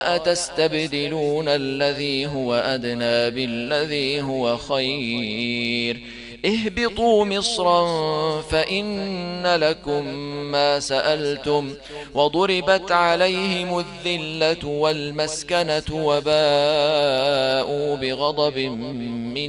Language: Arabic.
أتستبدلون الذي هو أدنى بالذي هو خير اهبطوا مصرا فإن لكم ما سألتم وضربت عليهم الذلة والمسكنة وباءوا بغضب من